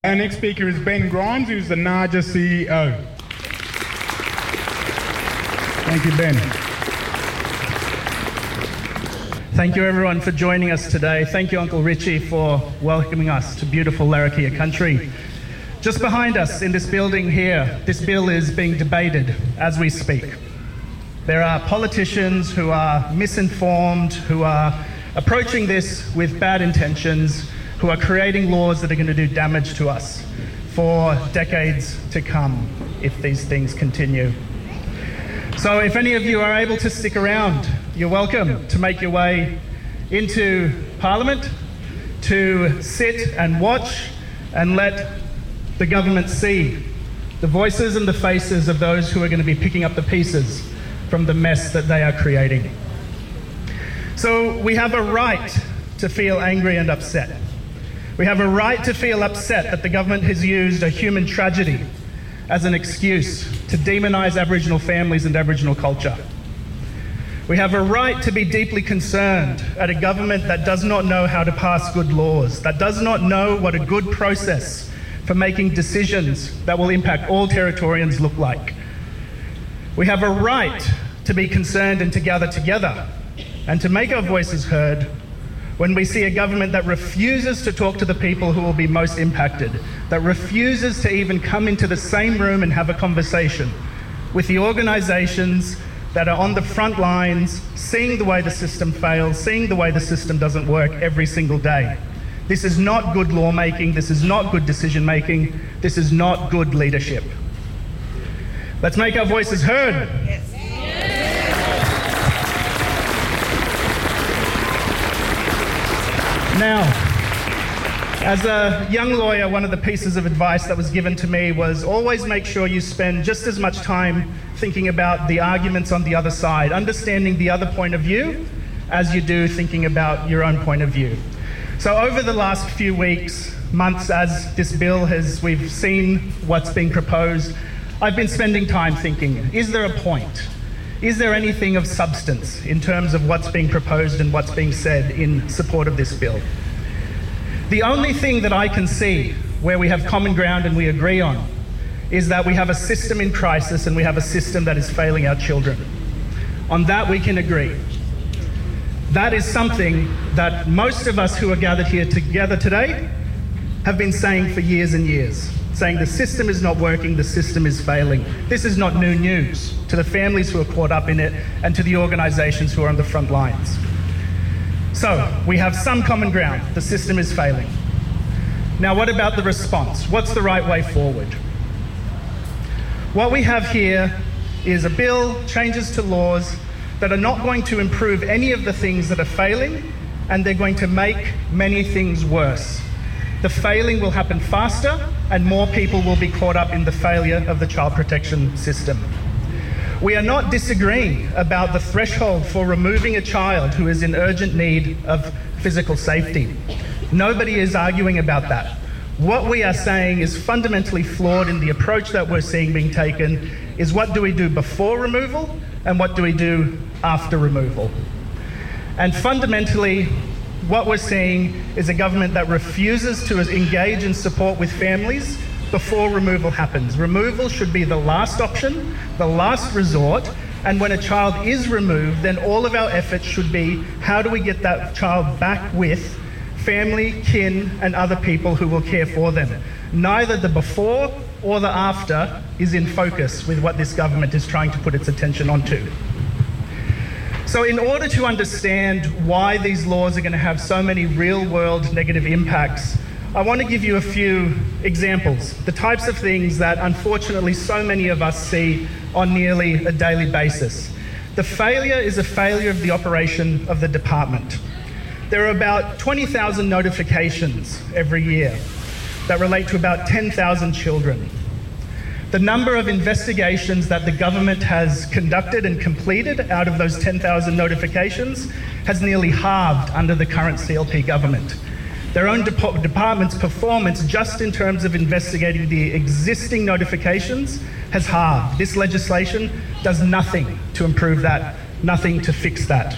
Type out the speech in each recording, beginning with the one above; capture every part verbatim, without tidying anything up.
Our next speaker is Ben Grimes, who's the Naja C E O. Thank you, Ben. Thank you everyone for joining us today. Thank you Uncle Richie for welcoming us to beautiful Larrakia country. Just behind us in this building here, this bill is being debated as we speak. There are politicians who are misinformed, who are approaching this with bad intentions, who are creating laws that are going to do damage to us for decades to come if these things continue. So if any of you are able to stick around, you're welcome to make your way into Parliament, to sit and watch and let the government see the voices and the faces of those who are going to be picking up the pieces from the mess that they are creating. So we have a right to feel angry and upset. We have a right to feel upset that the government has used a human tragedy as an excuse to demonise Aboriginal families and Aboriginal culture. We have a right to be deeply concerned at a government that does not know how to pass good laws, that does not know what a good process for making decisions that will impact all Territorians look like. We have a right to be concerned and to gather together and to make our voices heard when we see a government that refuses to talk to the people who will be most impacted, that refuses to even come into the same room and have a conversation with the organisations that are on the front lines, seeing the way the system fails, seeing the way the system doesn't work every single day. This is not good lawmaking, this is not good decision making, this is not good leadership. Let's make our voices heard. Yes. Now, as a young lawyer, one of the pieces of advice that was given to me was always make sure you spend just as much time thinking about the arguments on the other side, understanding the other point of view, as you do thinking about your own point of view. So over the last few weeks, months, as this bill has, we've seen what's being proposed, I've been spending time thinking, is there a point? Is there anything of substance in terms of what's being proposed and what's being said in support of this bill? The only thing that I can see where we have common ground and we agree on is that we have a system in crisis and we have a system that is failing our children. On that we can agree. That is something that most of us who are gathered here together today have been saying for years and years, saying the system is not working, the system is failing. This is not new news to the families who are caught up in it and to the organisations who are on the front lines. So, we have some common ground. The system is failing. Now, what about the response? What's the right way forward? What we have here is a bill, changes to laws that are not going to improve any of the things that are failing, and they're going to make many things worse. The failing will happen faster, and more people will be caught up in the failure of the child protection system. We are not disagreeing about the threshold for removing a child who is in urgent need of physical safety. Nobody is arguing about that. What we are saying is fundamentally flawed in the approach that we're seeing being taken is what do we do before removal and what do we do after removal. And fundamentally, what we're seeing is a government that refuses to engage in support with families before removal happens. Removal should be the last option, the last resort, and when a child is removed, then all of our efforts should be how do we get that child back with family, kin, and other people who will care for them. Neither the before or the after is in focus with what this government is trying to put its attention onto. So in order to understand why these laws are going to have so many real-world negative impacts, I want to give you a few examples, the types of things that unfortunately so many of us see on nearly a daily basis. The failure is a failure of the operation of the department. There are about twenty thousand notifications every year that relate to about ten thousand children. The number of investigations that the government has conducted and completed out of those ten thousand notifications has nearly halved under the current C L P government. Their own de- department's performance just in terms of investigating the existing notifications has halved. This legislation does nothing to improve that, nothing to fix that.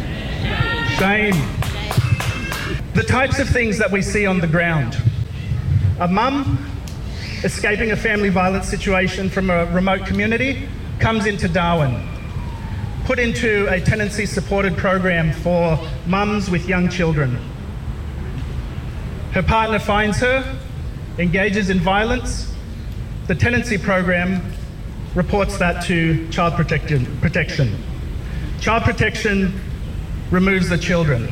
Shame. The types of things that we see on the ground. A mum escaping a family violence situation from a remote community comes into Darwin, put into a tenancy supported program for mums with young children. Her partner finds her, engages in violence. The tenancy program reports that to Child Protection. Protection. Child Protection removes the children.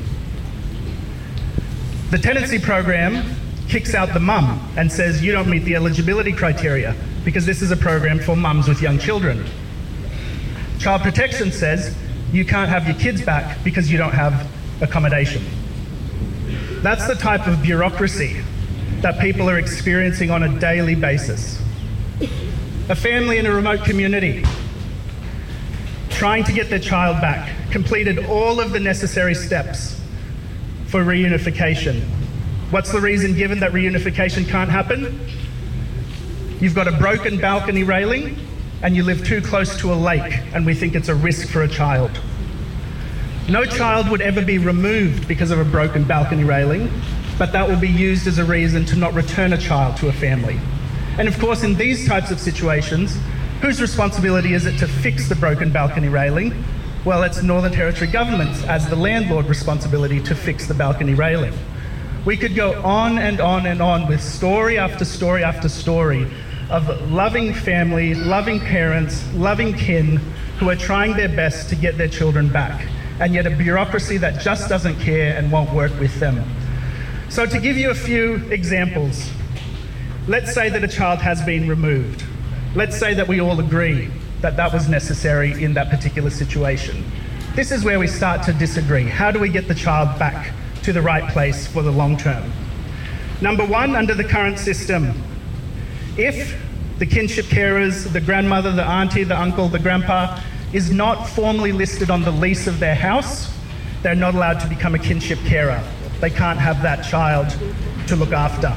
The tenancy program kicks out the mum and says, you don't meet the eligibility criteria because this is a program for mums with young children. Child Protection says, you can't have your kids back because you don't have accommodation. That's the type of bureaucracy that people are experiencing on a daily basis. A family in a remote community trying to get their child back completed all of the necessary steps for reunification. What's the reason given that reunification can't happen? You've got a broken balcony railing and you live too close to a lake and we think it's a risk for a child. No child would ever be removed because of a broken balcony railing, but that will be used as a reason to not return a child to a family. And of course, in these types of situations, whose responsibility is it to fix the broken balcony railing? Well, it's Northern Territory Government's as the landlord responsibility to fix the balcony railing. We could go on and on and on with story after story after story of loving family, loving parents, loving kin who are trying their best to get their children back, and yet a bureaucracy that just doesn't care and won't work with them. So to give you a few examples, let's say that a child has been removed. Let's say that we all agree that that was necessary in that particular situation. This is where we start to disagree. How do we get the child back to the right place for the long term? Number one, under the current system, if the kinship carers, the grandmother, the auntie, the uncle, the grandpa, is not formally listed on the lease of their house, they're not allowed to become a kinship carer. They can't have that child to look after.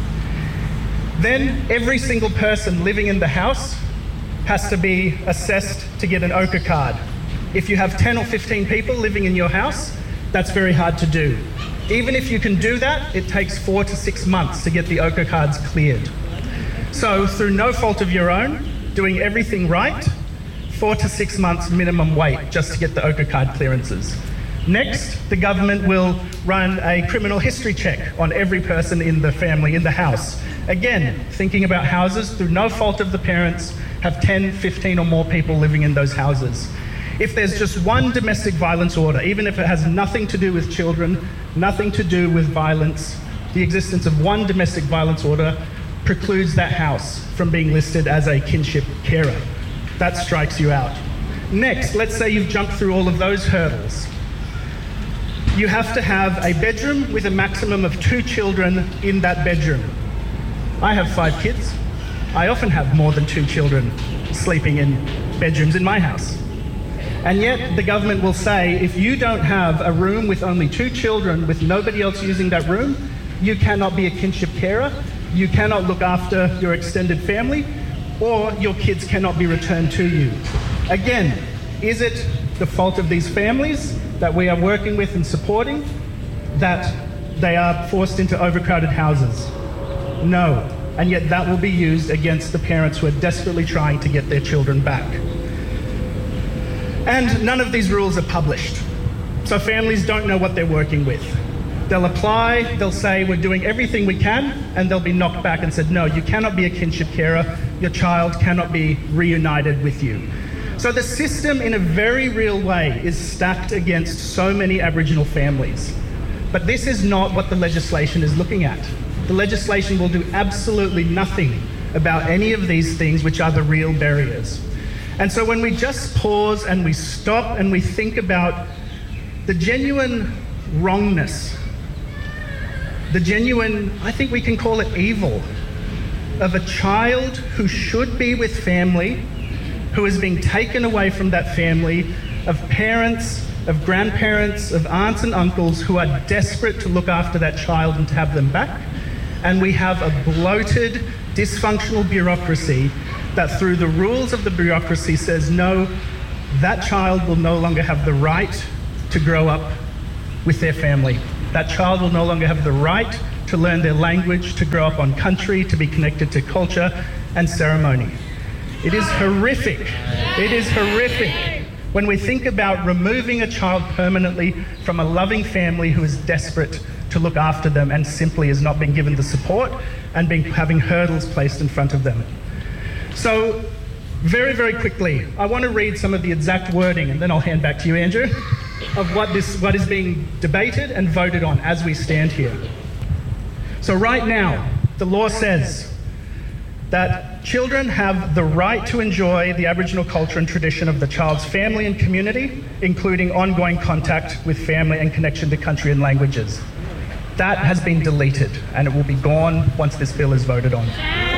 Then every single person living in the house has to be assessed to get an ochre card. If you have ten or fifteen people living in your house, that's very hard to do. Even if you can do that, it takes four to six months to get the ochre cards cleared. So through no fault of your own, doing everything right, four to six months minimum wait just to get the ochre card clearances. Next, the government will run a criminal history check on every person in the family, in the house. Again, thinking about houses, through no fault of the parents, have ten, fifteen or more people living in those houses. If there's just one domestic violence order, even if it has nothing to do with children, nothing to do with violence, the existence of one domestic violence order precludes that house from being listed as a kinship carer. That strikes you out. Next, let's say you've jumped through all of those hurdles. You have to have a bedroom with a maximum of two children in that bedroom. I have five kids. I often have more than two children sleeping in bedrooms in my house. And yet the government will say, if you don't have a room with only two children with nobody else using that room, you cannot be a kinship carer, you cannot look after your extended family, or your kids cannot be returned to you. Again, is it the fault of these families that we are working with and supporting that they are forced into overcrowded houses? No. And yet that will be used against the parents who are desperately trying to get their children back. And none of these rules are published. So families don't know what they're working with. They'll apply, they'll say, we're doing everything we can, and they'll be knocked back and said, no, you cannot be a kinship carer, your child cannot be reunited with you. So the system, in a very real way, is stacked against so many Aboriginal families. But this is not what the legislation is looking at. The legislation will do absolutely nothing about any of these things, which are the real barriers. And so when we just pause and we stop and we think about the genuine wrongness, the genuine, I think we can call it evil, of a child who should be with family, who is being taken away from that family, of parents, of grandparents, of aunts and uncles who are desperate to look after that child and to have them back. And we have a bloated, dysfunctional bureaucracy that through the rules of the bureaucracy says, no, that child will no longer have the right to grow up with their family. That child will no longer have the right to to learn their language, to grow up on country, to be connected to culture and ceremony. It is horrific. It is horrific when we think about removing a child permanently from a loving family who is desperate to look after them and simply is not being given the support and being, having hurdles placed in front of them. So, very, very quickly, I want to read some of the exact wording, and then I'll hand back to you, Andrew, of what this what is being debated and voted on as we stand here. So right now, the law says that children have the right to enjoy the Aboriginal culture and tradition of the child's family and community, including ongoing contact with family and connection to country and languages. That has been deleted, and it will be gone once this bill is voted on.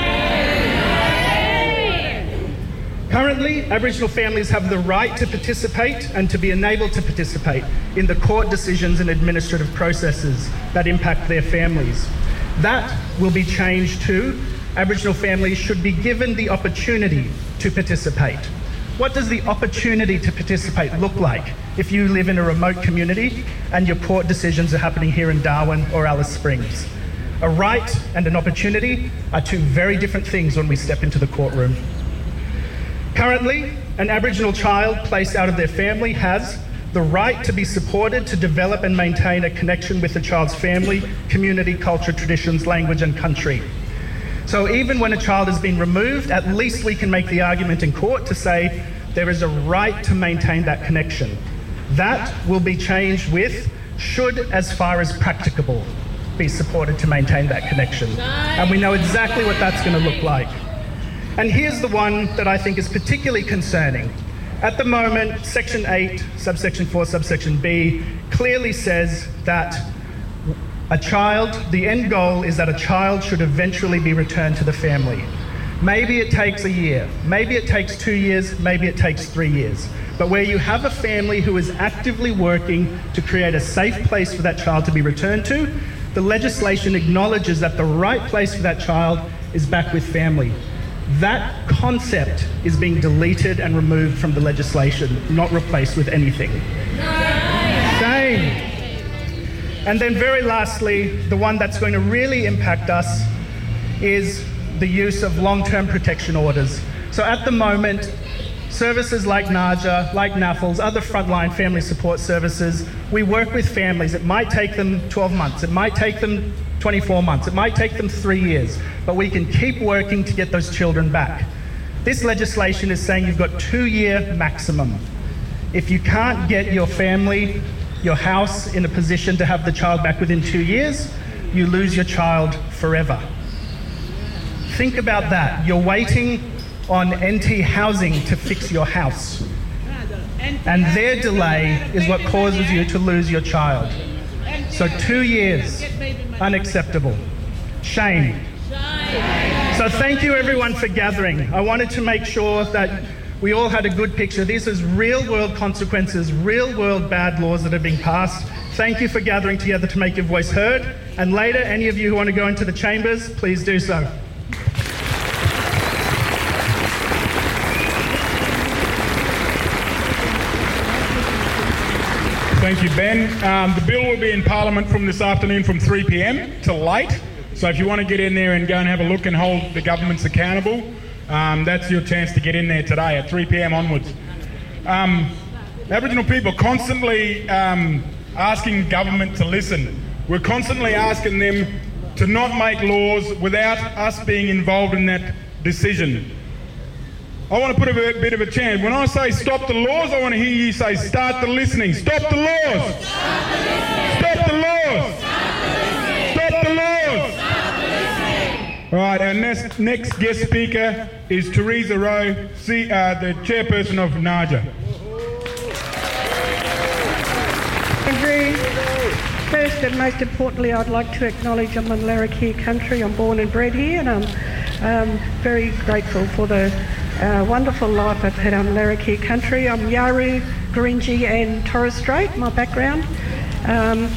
Currently, Aboriginal families have the right to participate and to be enabled to participate in the court decisions and administrative processes that impact their families. That will be changed to Aboriginal families should be given the opportunity to participate. What does the opportunity to participate look like if you live in a remote community and your court decisions are happening here in Darwin or Alice Springs? A right and an opportunity are two very different things when we step into the courtroom. Currently, an Aboriginal child placed out of their family has the right to be supported to develop and maintain a connection with the child's family, community, culture, traditions, language and country. So even when a child has been removed, at least we can make the argument in court to say there is a right to maintain that connection. That will be changed with should, as far as practicable, be supported to maintain that connection. And we know exactly what that's going to look like. And here's the one that I think is particularly concerning. At the moment, Section eight, Subsection four, Subsection B clearly says that a child, the end goal is that a child should eventually be returned to the family. Maybe it takes a year, maybe it takes two years, maybe it takes three years. But where you have a family who is actively working to create a safe place for that child to be returned to, the legislation acknowledges that the right place for that child is back with family. That concept is being deleted and removed from the legislation, not replaced with anything. Shame. And then very lastly, the one that's going to really impact us is the use of long-term protection orders. So at the moment, services like NAJA, like NAFLS, other frontline family support services, we work with families. It might take them twelve months, it might take them twenty-four months, it might take them three years, but we can keep working to get those children back. This legislation is saying you've got two-year maximum. If you can't get your family, your house in a position to have the child back within two years, you lose your child forever. Think about that. You're waiting on N T Housing to fix your house. And their delay is what causes you to lose your child. So two years, unacceptable. Shame. So thank you everyone for gathering. I wanted to make sure that we all had a good picture. These are real world consequences, real world bad laws that are being passed. Thank you for gathering together to make your voice heard. And later, any of you who want to go into the chambers, please do so. Thank you, Ben. Um, the bill will be in Parliament from this afternoon from three p m till late. So if you want to get in there and go and have a look and hold the governments accountable, um, that's your chance to get in there today at three p m onwards. Um, Aboriginal people constantly um, asking government to listen. We're constantly asking them to not make laws without us being involved in that decision. I want to put a bit of a chant. When I say stop the laws, I want to hear you say start the listening. Stop the laws. Stop the laws. Stop the laws. All right, our next, next guest speaker is Teresa Rowe, C, uh, the chairperson of NAJA. First and most importantly, I'd like to acknowledge I'm on Larrakia country. I'm born and bred here, and I'm um, very grateful for the uh, wonderful life I've had on Larrakia country. I'm Yawuru, Gurindji and Torres Strait, my background. Um,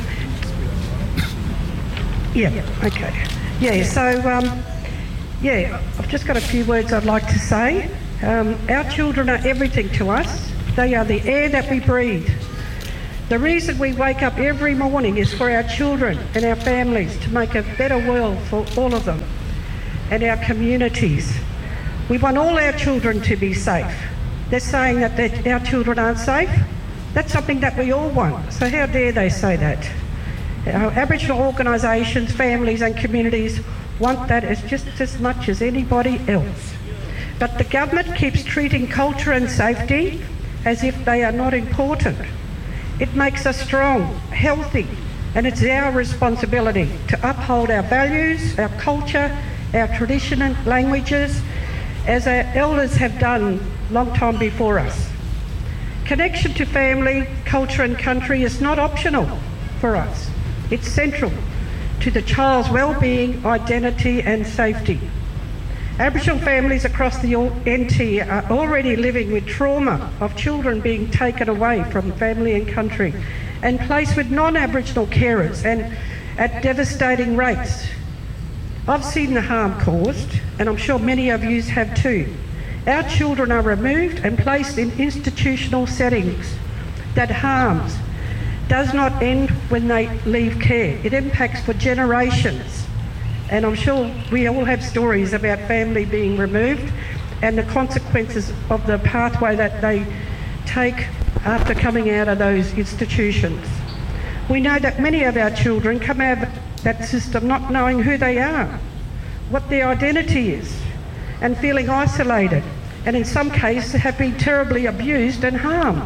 yeah, okay. Yeah, so, um, yeah, I've just got a few words I'd like to say. Um, our children are everything to us. They are the air that we breathe. The reason we wake up every morning is for our children and our families, to make a better world for all of them and our communities. We want all our children to be safe. They're saying that they- our children aren't safe. That's something that we all want. So how dare they say that? Our Aboriginal organisations, families and communities want that as just as much as anybody else. But the government keeps treating culture and safety as if they are not important. It makes us strong, healthy, and it's our responsibility to uphold our values, our culture, our tradition and languages, as our elders have done long time before us. Connection to family, culture and country is not optional for us. It's central to the child's well-being, identity and safety. Aboriginal families across the N T are already living with trauma of children being taken away from family and country and placed with non-Aboriginal carers and at devastating rates. I've seen the harm caused, and I'm sure many of you have too. Our children are removed and placed in institutional settings. That harms does not end when they leave care. It impacts for generations. And I'm sure we all have stories about family being removed and the consequences of the pathway that they take after coming out of those institutions. We know that many of our children come out of that system not knowing who they are, what their identity is, and feeling isolated, and in some cases have been terribly abused and harmed.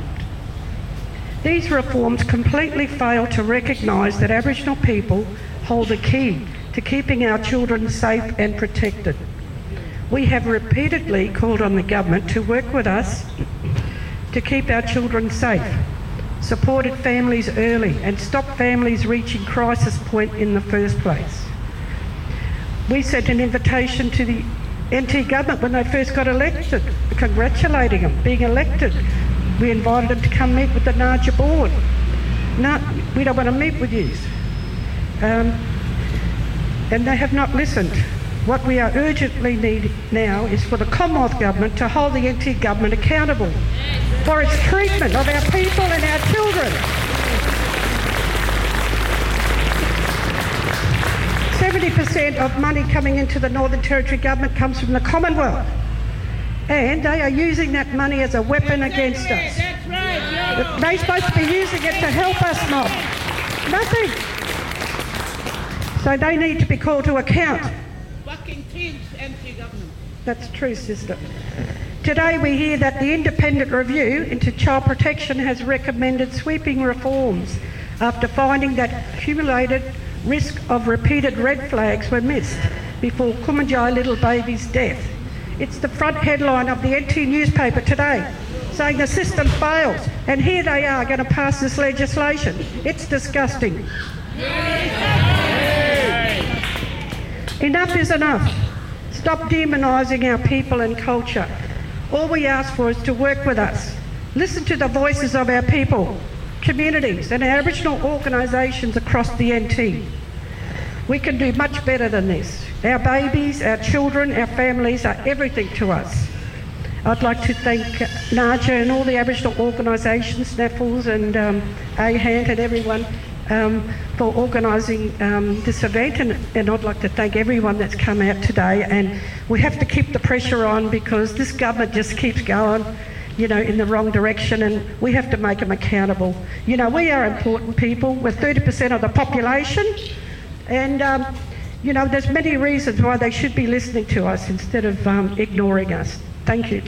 These reforms completely fail to recognise that Aboriginal people hold the key to keeping our children safe and protected. We have repeatedly called on the government to work with us to keep our children safe, supported families early and stopped families reaching crisis point in the first place. We sent an invitation to the N T government when they first got elected, congratulating them being elected. We invited them to come meet with the Naja board. No, we don't want to meet with you. Um, and they have not listened. What we are urgently need now is for the Commonwealth Government to hold the N T Government accountable for its treatment of our people and our children. seventy percent of money coming into the Northern Territory Government comes from the Commonwealth, and they are using that money as a weapon against us. That's right. They're supposed to be using it to help us not. Nothing. So they need to be called to account. Fucking teams, N T government. That's true, sister. Today we hear that the independent review into child protection has recommended sweeping reforms after finding that accumulated risk of repeated red flags were missed before Kumanjai little baby's death. It's the front headline of the N T newspaper today, saying the system fails, and here they are going to pass this legislation. It's disgusting. Enough is enough. Stop demonising our people and culture. All we ask for is to work with us. Listen to the voices of our people, communities and our Aboriginal organisations across the N T. We can do much better than this. Our babies, our children, our families are everything to us. I'd like to thank Naja and all the Aboriginal organisations, Snaffles and um, AHANT and everyone um, for organising um, this event, and, and I'd like to thank everyone that's come out today. And we have to keep the pressure on because this government just keeps going, you know, in the wrong direction, and we have to make them accountable. You know, we are important people. We're thirty percent of the population, and um, you know, there's many reasons why they should be listening to us instead of um, ignoring us. Thank you.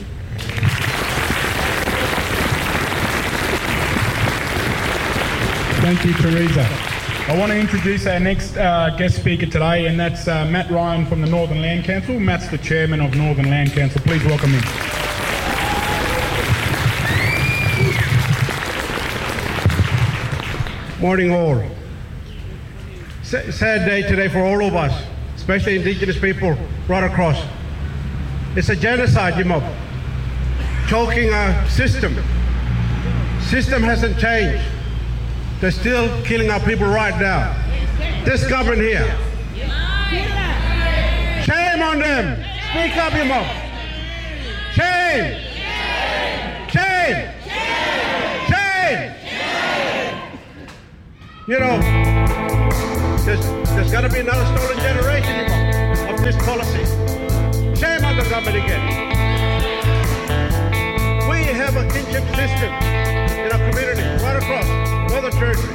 Thank you, Teresa. I want to introduce our next uh, guest speaker today, and that's uh, Matt Ryan from the Northern Land Council. Matt's the chairman of Northern Land Council. Please welcome him. Morning all. S- sad day today for all of us, especially Indigenous people right across. It's a genocide, you mob. Choking our system. System hasn't changed. They're still killing our people right now. This government here. Shame on them. Speak up, you mob. Shame. Shame. Shame. You know, there's, there's got to be another stolen generation, you know, of this policy. Shame on the government again. We have a kinship system in our community right across Northern Territory.